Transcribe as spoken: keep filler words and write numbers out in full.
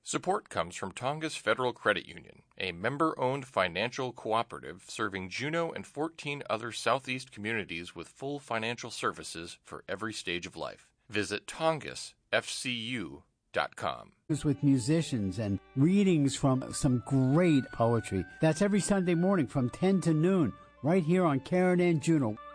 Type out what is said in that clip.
Support comes from Tongass Federal Credit Union, a member-owned financial cooperative serving Juneau and fourteen other Southeast communities with full financial services for every stage of life. Visit tongass f c u dot com. With musicians and readings from some great poetry. That's every Sunday morning from ten to noon, right here on Karen and Juneau.